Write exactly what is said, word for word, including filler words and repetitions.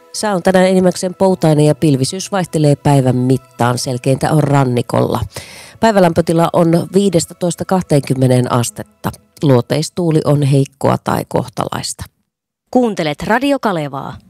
Sää on tänään enimmäkseen poutainen ja pilvisyys vaihtelee päivän mittaan. Selkeintä on rannikolla. Päivälämpötila on viisitoista kaksikymmentä astetta. Luoteistuuli on heikkoa tai kohtalaista. Kuuntelet Radio Kalevaa.